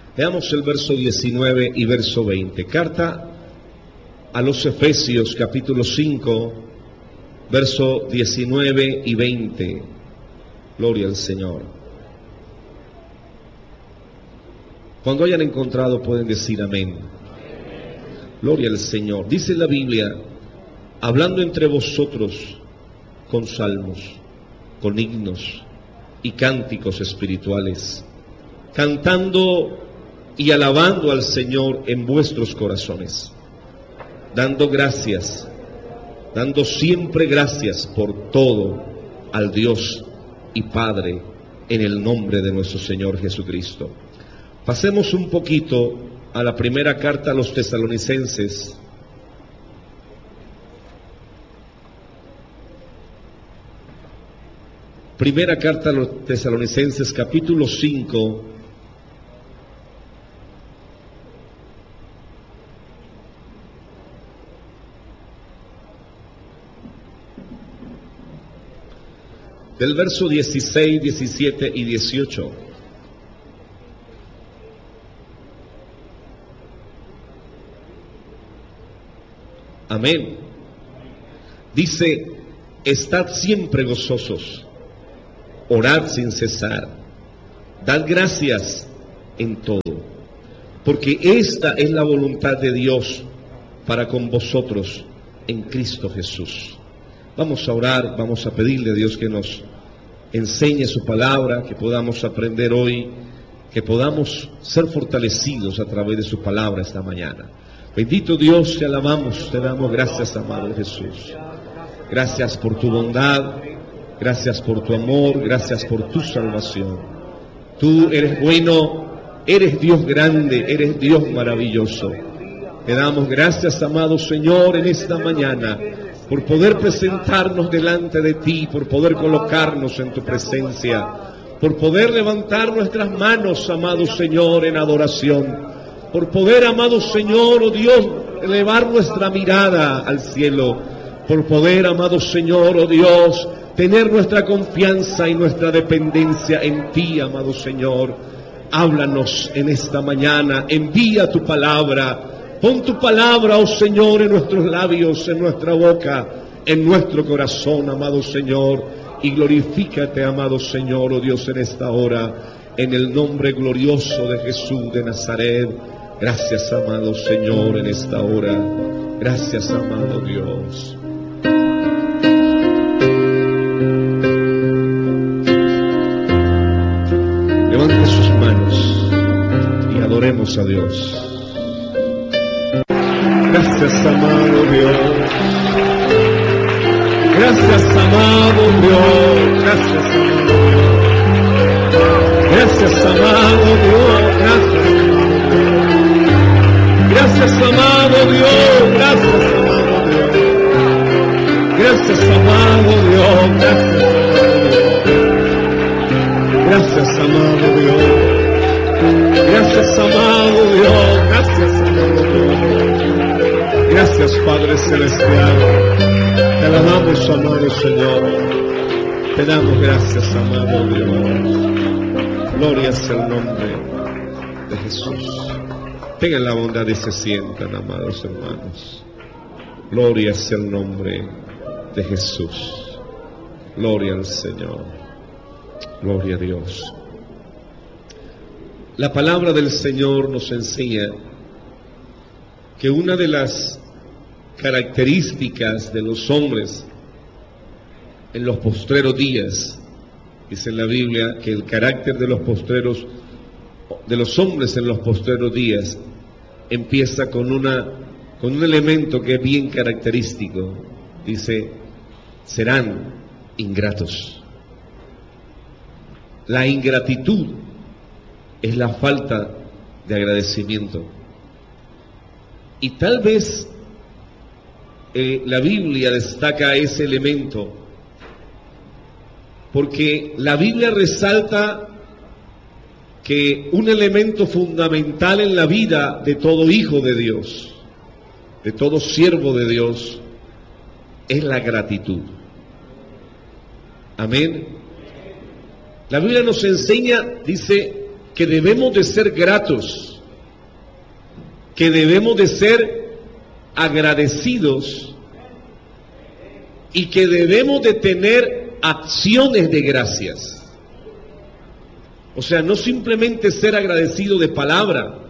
Veamos el verso 19 y verso 20. Carta a los Efesios, capítulo 5, verso 19 y 20. Gloria al Señor. Cuando hayan encontrado pueden decir amén. Gloria al Señor. Dice la Biblia, hablando entre vosotros con salmos, con himnos y cánticos espirituales, cantando y alabando al Señor en vuestros corazones, dando gracias, dando siempre gracias por todo al Dios y Padre en el nombre de nuestro Señor Jesucristo. Pasemos un poquito a la primera carta a los Tesalonicenses. Primera carta a los Tesalonicenses, capítulo 5, del verso 16, 17 y 18. Amén. Dice, estad siempre gozosos, orad sin cesar, dad gracias en todo, porque esta es la voluntad de Dios para con vosotros en Cristo Jesús. Vamos a orar, vamos a pedirle a Dios que nos enseñe su palabra, que podamos aprender hoy, que podamos ser fortalecidos a través de su palabra esta mañana. Bendito Dios, te alabamos, te damos gracias, amado Jesús. Gracias por tu bondad, gracias por tu amor, gracias por tu salvación. Tú eres bueno, eres Dios grande, eres Dios maravilloso. Te damos gracias, amado Señor, en esta mañana, por poder presentarnos delante de ti, por poder colocarnos en tu presencia, por poder levantar nuestras manos, amado Señor, en adoración, por poder, amado Señor, oh Dios, elevar nuestra mirada al cielo, por poder, amado Señor, oh Dios, tener nuestra confianza y nuestra dependencia en ti, amado Señor. Háblanos en esta mañana, envía tu palabra. Pon tu palabra, oh Señor, en nuestros labios, en nuestra boca, en nuestro corazón, amado Señor, y glorifícate, amado Señor, oh Dios, en esta hora, en el nombre glorioso de Jesús de Nazaret. Gracias, amado Señor, en esta hora. Gracias, amado Dios. Levante sus manos y adoremos a Dios. Gracias, amado Dios. Gracias, amado Dios. Gracias, amado Dios. Gracias, amado Dios. Gracias, amado Dios. Gracias, amado Dios. Gracias, amado Dios. Gracias, amado Dios. Gracias, amado Dios. Gracias, Padre Celestial. Te alabamos, amado Señor. Te damos gracias, amado Dios. Gloria sea el nombre de Jesús. Tengan la bondad y se sientan, amados hermanos. Gloria sea el nombre de Jesús. Gloria al Señor. Gloria a Dios. La palabra del Señor nos enseña que una de las características de los hombres en los postreros días, dice en la Biblia que el carácter de los hombres en los postreros días empieza con un elemento que es bien característico. Dice, serán ingratos. La ingratitud es la falta de agradecimiento. Y tal vez la Biblia destaca ese elemento porque la Biblia resalta que un elemento fundamental en la vida de todo hijo de Dios, de todo siervo de Dios, es la gratitud. Amén. La Biblia nos enseña, dice, que debemos de ser gratos, que debemos de ser agradecidos y que debemos de tener acciones de gracias. O sea, no simplemente ser agradecido de palabra,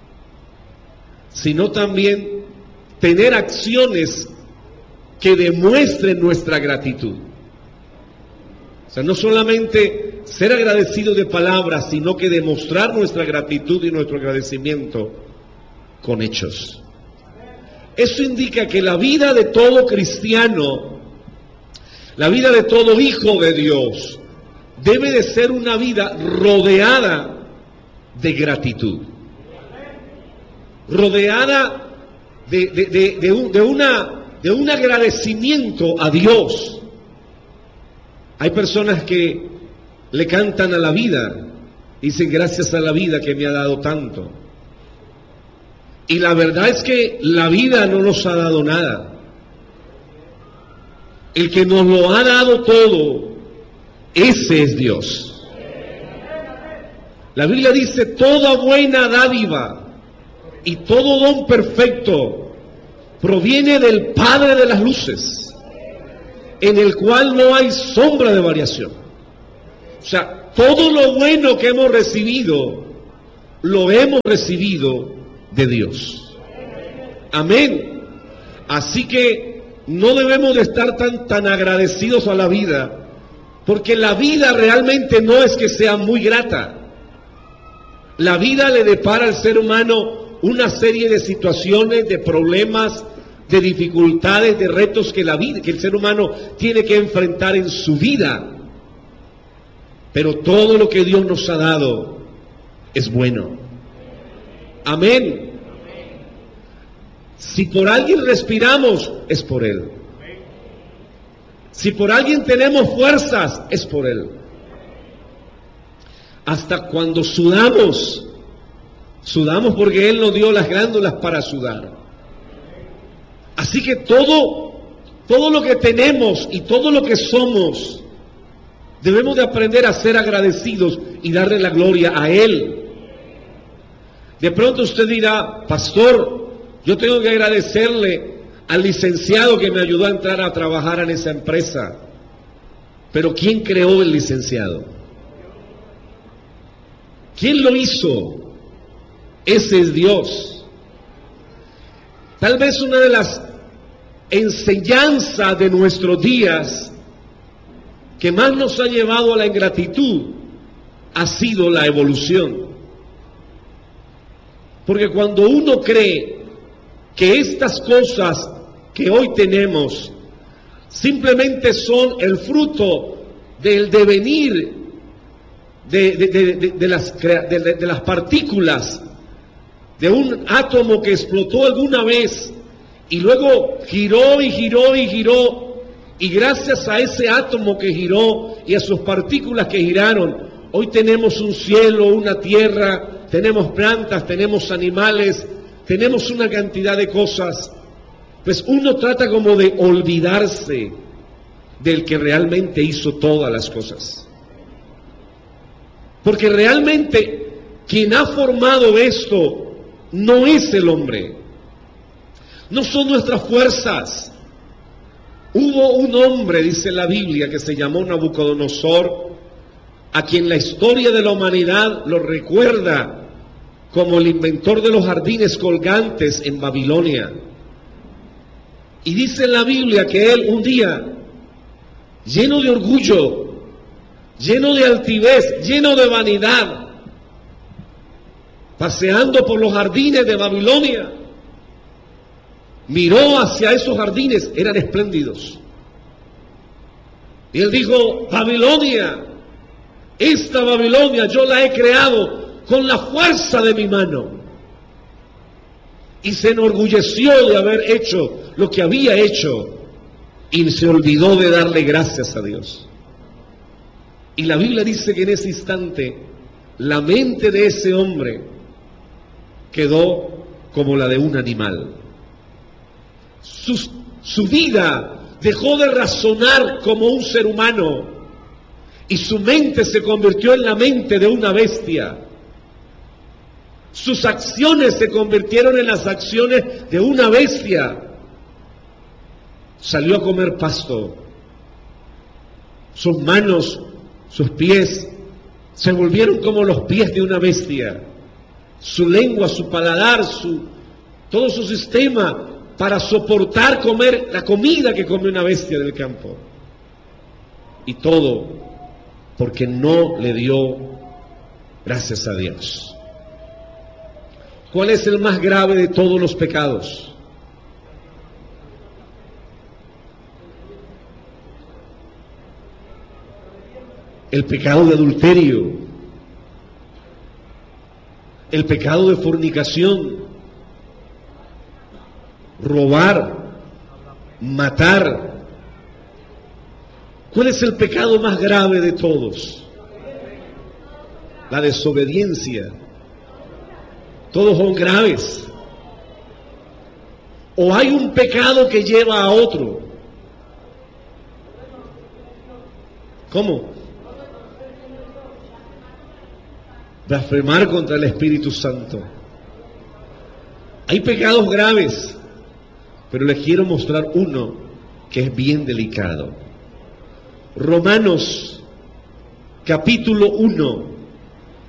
sino también tener acciones que demuestren nuestra gratitud. O sea, no solamente ser agradecido de palabras, sino que demostrar nuestra gratitud y nuestro agradecimiento con hechos. Eso indica que la vida de todo cristiano, la vida de todo hijo de Dios, debe de ser una vida rodeada de gratitud, rodeada de un agradecimiento a Dios. Hay personas que le cantan a la vida, dicen gracias a la vida que me ha dado tanto. Y la verdad es que la vida no nos ha dado nada. El que nos lo ha dado todo, ese es Dios. La Biblia dice, toda buena dádiva y todo don perfecto proviene del Padre de las luces, en el cual no hay sombra de variación. O sea, todo lo bueno que hemos recibido, lo hemos recibido de Dios. Amén. Así que no debemos de estar tan agradecidos a la vida, porque la vida realmente no es que sea muy grata. La vida le depara al ser humano una serie de situaciones, de problemas, de dificultades, de retos que el ser humano tiene que enfrentar en su vida. Pero todo lo que Dios nos ha dado es bueno. Amén. Si por alguien respiramos, es por Él. Si por alguien tenemos fuerzas, es por Él. Hasta cuando sudamos porque Él nos dio las glándulas para sudar. Así que todo lo que tenemos y todo lo que somos, debemos de aprender a ser agradecidos y darle la gloria a Él. De pronto usted dirá, pastor, yo tengo que agradecerle al licenciado que me ayudó a entrar a trabajar en esa empresa. Pero ¿quién creó el licenciado? ¿Quién lo hizo? Ese es Dios. Tal vez una de las enseñanzas de nuestros días que más nos ha llevado a la ingratitud ha sido la evolución. Porque cuando uno cree que estas cosas que hoy tenemos simplemente son el fruto del devenir de las partículas de un átomo que explotó alguna vez y luego giró y giró y giró, y gracias a ese átomo que giró y a sus partículas que giraron, hoy tenemos un cielo, una tierra, tenemos plantas, tenemos animales, tenemos una cantidad de cosas. Pues uno trata como de olvidarse del que realmente hizo todas las cosas. Porque realmente quien ha formado esto no es el hombre, no son nuestras fuerzas. Hubo un hombre, dice la Biblia, que se llamó Nabucodonosor, a quien la historia de la humanidad lo recuerda como el inventor de los jardines colgantes en Babilonia. Y dice la Biblia que él un día, lleno de orgullo, lleno de altivez, lleno de vanidad, paseando por los jardines de Babilonia, miró hacia esos jardines, eran espléndidos. Y él dijo, Babilonia, esta Babilonia yo la he creado con la fuerza de mi mano. Y se enorgulleció de haber hecho lo que había hecho y se olvidó de darle gracias a Dios. Y la Biblia dice que en ese instante la mente de ese hombre quedó como la de un animal. Su vida dejó de razonar como un ser humano y su mente se convirtió en la mente de una bestia. Sus acciones se convirtieron en las acciones de una bestia. Salió a comer pasto. Sus manos, sus pies, se volvieron como los pies de una bestia. Su lengua, su paladar, todo su sistema para soportar comer la comida que come una bestia del campo. Y todo porque no le dio gracias a Dios. ¿Cuál es el más grave de todos los pecados? El pecado de adulterio, el pecado de fornicación, robar, matar. ¿Cuál es el pecado más grave de todos? La desobediencia. Todos son graves. O hay un pecado que lleva a otro. ¿Cómo? Blasfemar contra el Espíritu Santo. Hay pecados graves, pero les quiero mostrar uno que es bien delicado. Romanos, capítulo 1,